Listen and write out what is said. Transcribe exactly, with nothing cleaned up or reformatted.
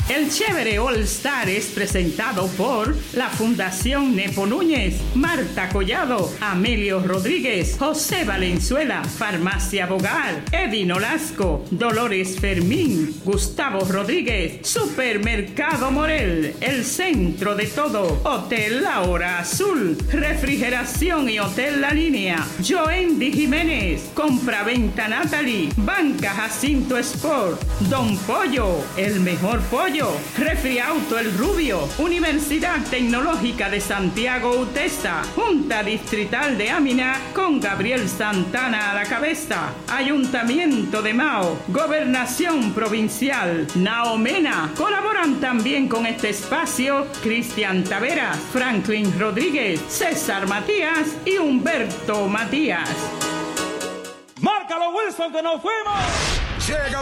El Chévere All Star es presentado por la Fundación Nepo Núñez, Marta Collado, Amelio Rodríguez, José Valenzuela, Farmacia Bogar, Eddie Nolasco, Dolores Fermín, Gustavo Rodríguez, Supermercado Morel, El Centro de Todo, Hotel La Hora Azul, Refrigeración y Hotel La Línea, Joendy Jiménez, Compraventa Natalie, Banca Jacinto Sport, Don Pollo, el mejor pollo, Refri Auto El Rubio, Universidad Tecnológica de Santiago UTESA, Junta Distrital de Amina con Gabriel Santana a la cabeza, Ayuntamiento de Mao, Gobernación Provincial, Naomena. Colaboran también con este espacio Cristian Taveras, Franklin Rodríguez, César Matías y Humberto Matías. ¡Márcalo, Wilson, que nos fuimos! Llega